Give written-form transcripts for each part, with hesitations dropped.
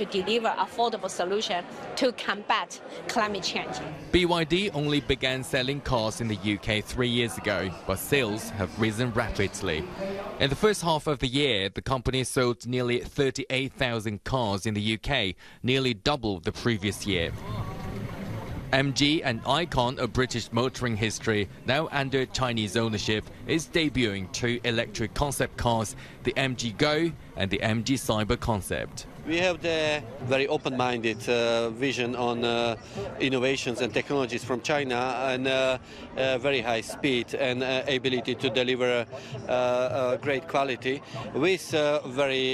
to deliver affordable solution to combat climate change. BYD only began selling cars in the UK 3 years ago, but sales have risen rapidly. In the first half of the year, the company sold nearly 38,000 cars in the UK, nearly double the previous year. MG and Icon, a British motoring history, now under Chinese ownership, is debuting two electric concept cars, the MG Go and the MG Cyber Concept. We have the very open-minded vision on innovations and technologies from China, and very high speed and ability to deliver great quality with very,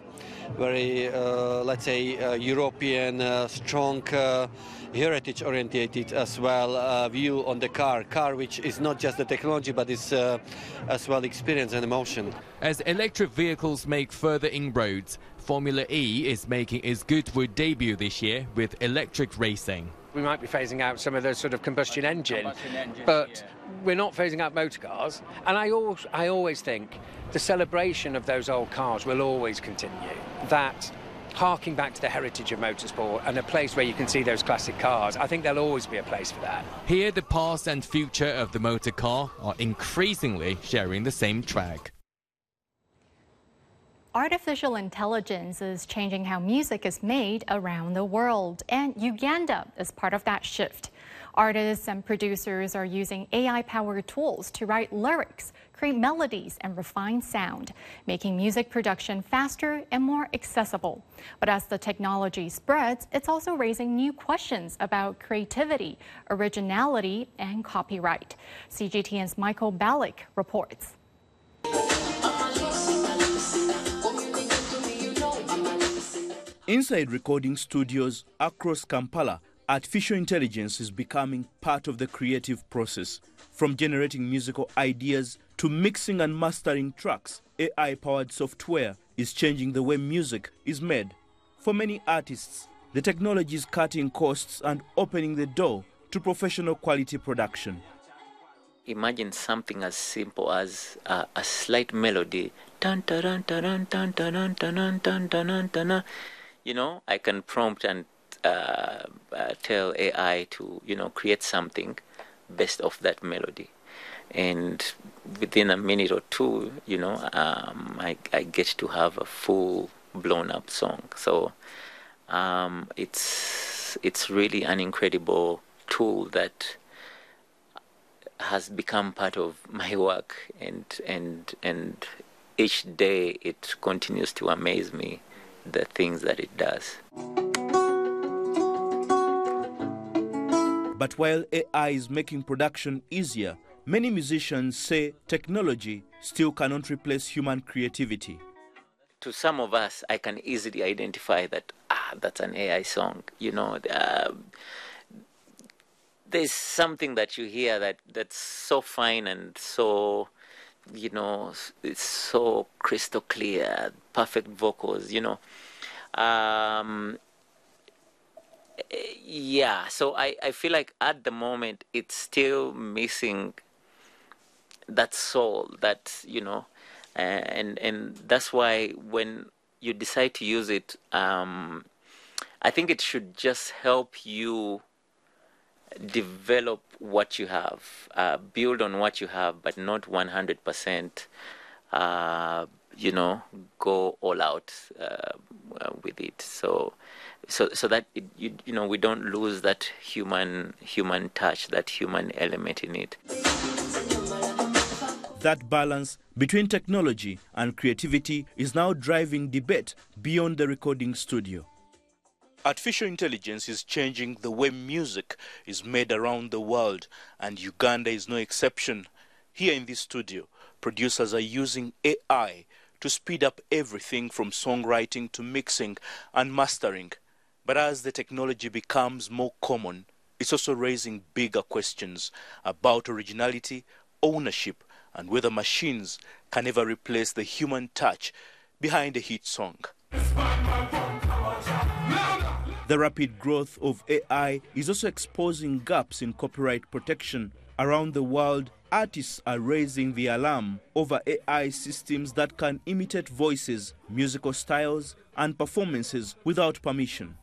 let's say, European strong heritage-oriented as well view on the car which is not just the technology but is as well experience and emotion. As electric vehicles make further inroads, Formula E is making its Goodwood debut this year with electric racing. We might be phasing out some of the sort of combustion engine, but we're not phasing out motor cars. And I always think the celebration of those old cars will always continue. That harking back to the heritage of motorsport and a place where you can see those classic cars, I think there'll always be a place for that. Here, the past and future of the motor car are increasingly sharing the same track. Artificial intelligence is changing how music is made around the world, and Uganda is part of that shift. Artists and producers are using AI-powered tools to write lyrics, create melodies, and refine sound, making music production faster and more accessible. But as the technology spreads, it's also raising new questions about creativity, originality, and copyright. CGTN's Michael Balick reports. Inside recording studios across Kampala, artificial intelligence is becoming part of the creative process. From generating musical ideas to mixing and mastering tracks, AI-powered software is changing the way music is made. For many artists, the technology is cutting costs and opening the door to professional quality production. Imagine something as simple as a slight melody. Dun, dun, dun, dun, dun, dun, dun, dun, dun, dun, dun. You know, I can prompt and tell AI to, create something based off that melody. And within a minute or two, I get to have a full blown up song. So it's really an incredible tool that has become part of my work, and each day it continues to amaze me, the things that it does. But while AI is making production easier, many musicians say technology still cannot replace human creativity. To some of us, I can easily identify that, that's an AI song. There's something that you hear that's so fine and so, it's so crystal clear, perfect vocals, Yeah, so I feel like at the moment it's still missing that soul, that, and that's why when you decide to use it, I think it should just help you develop what you have, build on what you have, but not 100%, go all out with it. So that we don't lose that human touch, that human element in it. That balance between technology and creativity is now driving debate beyond the recording studio. Artificial intelligence is changing the way music is made around the world, and Uganda is no exception. Here in this studio, producers are using AI to speed up everything from songwriting to mixing and mastering. But as the technology becomes more common, it's also raising bigger questions about originality, ownership, and whether machines can ever replace the human touch behind a hit song. The rapid growth of AI is also exposing gaps in copyright protection. Around the world, artists are raising the alarm over AI systems that can imitate voices, musical styles, and performances without permission.